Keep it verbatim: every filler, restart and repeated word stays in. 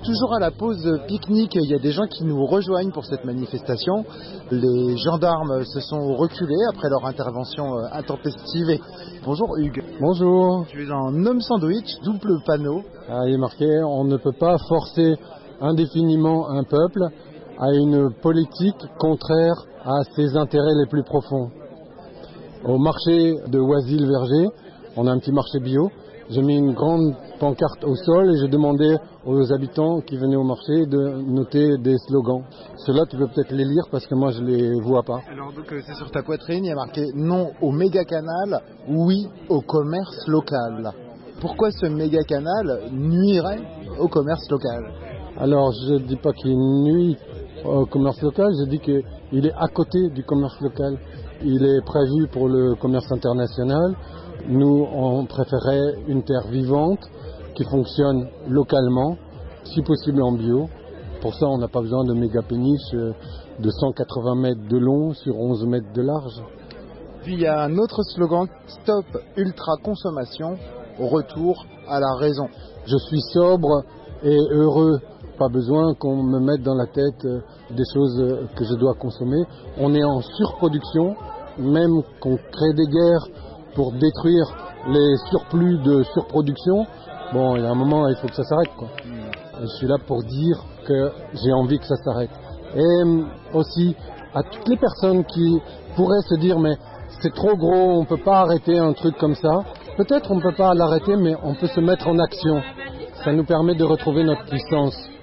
Toujours à la pause pique-nique, il y a des gens qui nous rejoignent pour cette manifestation. Les gendarmes se sont reculés après leur intervention intempestive. Et... Bonjour Hugues. Bonjour. Tu es un homme sandwich, double panneau. Ah, il est marqué, on ne peut pas forcer indéfiniment un peuple à une politique contraire à ses intérêts les plus profonds. Au marché de Oisille-Verger, on a un petit marché bio. J'ai mis une grande pancarte au sol et j'ai demandé aux habitants qui venaient au marché de noter des slogans. Ceux-là, tu peux peut-être les lire parce que moi, je ne les vois pas. Alors donc, c'est sur ta poitrine, il y a marqué « Non au méga-canal, oui au commerce local ». Pourquoi ce méga-canal nuirait au commerce local? Alors, je ne dis pas qu'il nuit au commerce local, je dis qu'il est à côté du commerce local. Il est prévu pour le commerce international. Nous, on préférait une terre vivante qui fonctionne localement, si possible en bio. Pour ça, on n'a pas besoin de méga péniches de cent quatre-vingts mètres de long sur onze mètres de large. Puis il y a un autre slogan, Stop ultra consommation, retour à la raison. Je suis sobre et heureux. Pas besoin qu'on me mette dans la tête des choses que je dois consommer. On est en surproduction, même qu'on crée des guerres pour détruire les surplus de surproduction. Bon, il y a un moment, il faut que ça s'arrête, quoi. Je suis là pour dire que j'ai envie que ça s'arrête. Et aussi, à toutes les personnes qui pourraient se dire, mais c'est trop gros, on ne peut pas arrêter un truc comme ça. Peut-être on ne peut pas l'arrêter, mais on peut se mettre en action. Ça nous permet de retrouver notre puissance.